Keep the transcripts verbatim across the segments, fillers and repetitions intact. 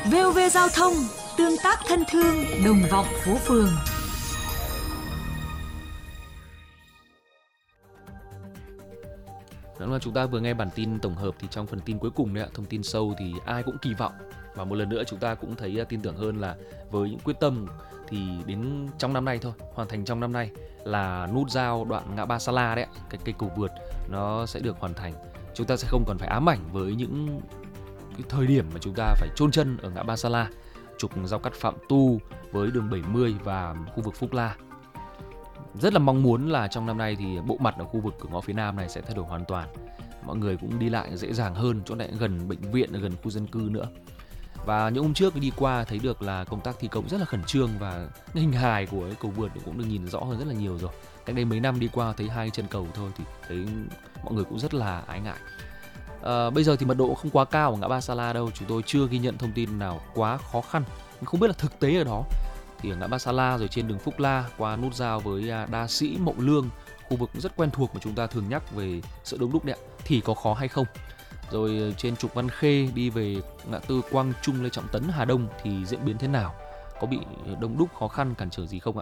vê o vê Giao thông, tương tác thân thương, đồng vọng phố phường. Đó là chúng ta vừa nghe bản tin tổng hợp, thì trong phần tin cuối cùng đấy ạ, thông tin sâu thì ai cũng kỳ vọng và một lần nữa chúng ta cũng thấy tin tưởng hơn là với những quyết tâm thì đến trong năm nay thôi, hoàn thành trong năm nay là nút giao đoạn ngã ba Sa La đấy ạ, cái cây cầu vượt nó sẽ được hoàn thành. Chúng ta sẽ không còn phải ám ảnh với những cái thời điểm mà chúng ta phải chôn chân ở ngã ba Sa La, trục giao cắt Phạm Tu với đường bảy mươi và khu vực Phúc La. Rất là mong muốn là trong năm nay thì bộ mặt ở khu vực cửa ngõ phía Nam này sẽ thay đổi hoàn toàn. Mọi người cũng đi lại dễ dàng hơn, chỗ này gần bệnh viện, gần khu dân cư nữa. Và những hôm trước đi qua thấy được là công tác thi công rất là khẩn trương và hình hài của cái cầu vượt cũng được nhìn rõ hơn rất là nhiều rồi. Cách đây mấy năm đi qua thấy hai chân cầu thôi thì thấy mọi người cũng rất là ái ngại. À, bây giờ thì mật độ không quá cao ở ngã ba Sa La đâu, chúng tôi chưa ghi nhận thông tin nào quá khó khăn. Không biết là thực tế ở đó thì ở ngã ba Sa La rồi trên đường Phúc La qua nút giao với Đa Sĩ, Mậu Lương, khu vực rất quen thuộc mà chúng ta thường nhắc về sự đông đúc đấy thì có khó hay không. Rồi trên trục Văn Khê đi về ngã tư Quang Trung, Lê Trọng Tấn, Hà Đông thì diễn biến thế nào? Có bị đông đúc, khó khăn, cản trở gì không ạ?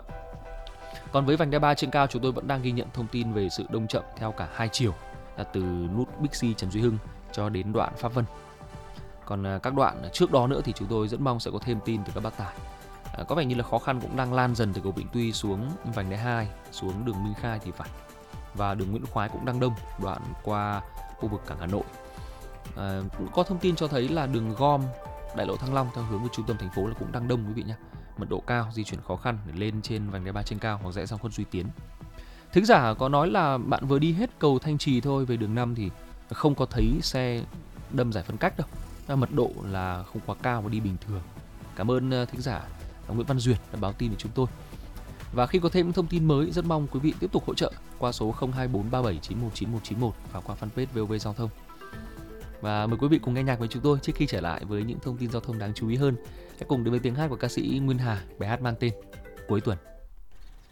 Còn với vành đai ba trên cao, chúng tôi vẫn đang ghi nhận thông tin về sự đông chậm theo cả hai chiều, là từ nút Bixi Trần Duy Hưng cho đến đoạn Pháp Vân. Còn các đoạn trước đó nữa thì chúng tôi rất mong sẽ có thêm tin từ các bác tải. À, có vẻ như là khó khăn cũng đang lan dần từ cầu Vĩnh Tuy xuống vành đai hai, xuống đường Minh Khai thì phải. Và đường Nguyễn Khoái cũng đang đông, đoạn qua khu vực cảng Hà Nội. À, cũng có thông tin cho thấy là đường gom Đại lộ Thăng Long theo hướng của trung tâm thành phố là cũng đang đông quý vị nhé. Mật độ cao, di chuyển khó khăn để lên trên vành đai ba trên cao hoặc rẽ sang khuất Duy Tiến. Thính giả có nói là bạn vừa đi hết cầu Thanh Trì thôi, về đường năm thì không có thấy xe đâm giải phân cách đâu. Mật độ là không quá cao và đi bình thường. Cảm ơn thính giả Nguyễn Văn Duyệt đã báo tin với chúng tôi. Và khi có thêm những thông tin mới, rất mong quý vị tiếp tục hỗ trợ qua số không hai bốn ba bảy chín một chín một chín một và qua fanpage vê o vê Giao thông. Và mời quý vị cùng nghe nhạc với chúng tôi trước khi trở lại với những thông tin giao thông đáng chú ý hơn. Hãy cùng đến với tiếng hát của ca sĩ Nguyên Hà, bài hát mang tên Cuối Tuần.